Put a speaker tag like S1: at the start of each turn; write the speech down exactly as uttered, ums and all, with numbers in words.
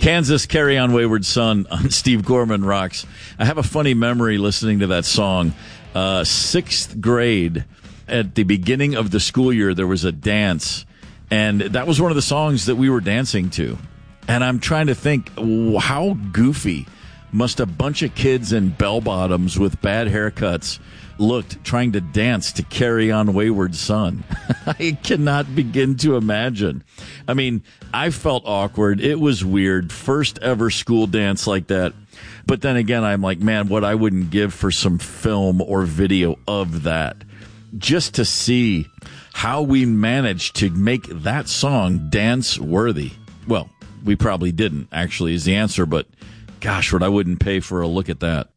S1: Kansas, Carry On Wayward Son on Steve Gorman Rocks. I have a funny memory listening to that song. Uh, sixth grade, at the beginning of the school year, there was a dance, and that was one of the songs that we were dancing to. And I'm trying to think, how goofy must a bunch of kids in bell-bottoms with bad haircuts looked trying to dance to Carry On Wayward Son. I cannot begin to imagine. I mean, I felt awkward. It was weird. First ever school dance like that. But then again, I'm like, man, what I wouldn't give for some film or video of that. Just to see how we managed to make that song dance worthy. Well, we probably didn't, actually, is the answer. But gosh, what I wouldn't pay for a look at that.